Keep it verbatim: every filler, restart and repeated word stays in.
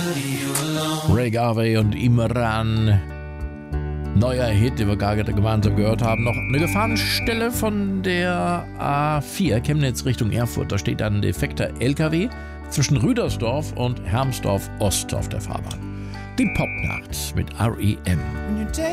Ray Garvey und Imran. Neuer Hit, den wir gerade gemeinsam gehört haben. Noch eine Gefahrenstelle von der A vier, Chemnitz Richtung Erfurt. Da steht ein defekter L K W zwischen Rüdersdorf und Hermsdorf Ost auf der Fahrbahn. Die Popnacht mit R E M.